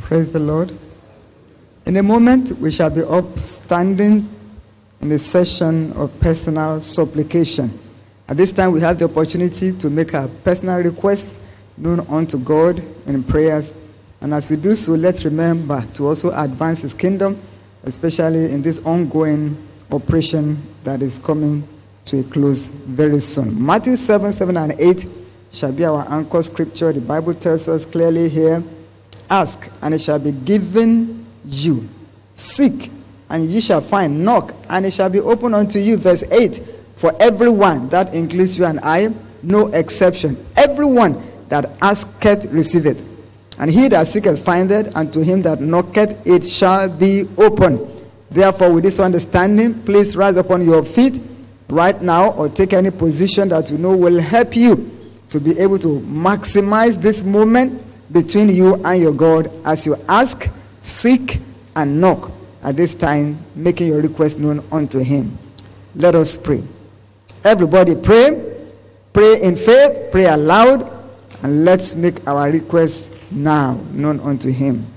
Praise the Lord. In a moment, we shall be up standing in the session of personal supplication. At this time, we have the opportunity to make our personal requests known unto God in prayers. And as we do so, let's remember to also advance His kingdom, especially in this ongoing operation that is coming to a close very soon. Matthew 7, 7 and 8 shall be our anchor scripture. The Bible tells us clearly here, ask, and it shall be given you. Seek, and ye shall find. Knock, and it shall be opened unto you. Verse 8, for everyone, that includes you and I, no exception. Everyone that asketh receiveth. And he that seeketh findeth, and to him that knocketh it shall be opened. Therefore, with this understanding, please rise upon your feet right now, or take any position that you know will help you to be able to maximize this moment between you and your God as you ask, seek, and knock at this time, making your request known unto Him. Let us pray. Everybody pray. Pray in faith. Pray aloud. And let's make our request now known unto Him.